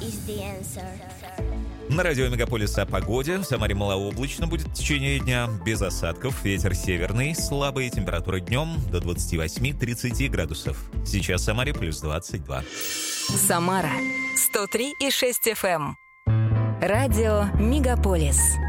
На радио Мегаполис о погоде. В Самаре малооблачно будет в течение дня, без осадков, ветер северный, слабые температуры днем до 28-30 градусов. Сейчас в Самаре плюс 22. Самара 103,6 FM. Радио Мегаполис.